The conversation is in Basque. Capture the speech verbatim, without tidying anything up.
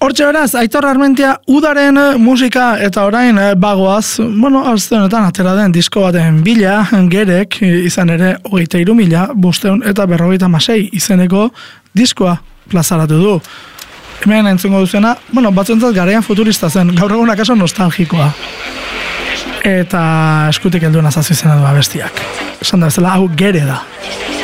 Hortxe beraz, Aitor Armentia udaren musika eta orain bagoaz, bueno, azte honetan atera den disko baten bila, gerek izan ere hogeita hiru mila, bosteun eta berrogeita masei izeneko diskoa plazaratu du. Hemen entzungo duzena, bueno, batzuentzat garaian futurista zen, gaur egun akaso nostalgikoa. Eta eskutik helduena zazu izena du abestiak. Esan da bezala, hau gere da.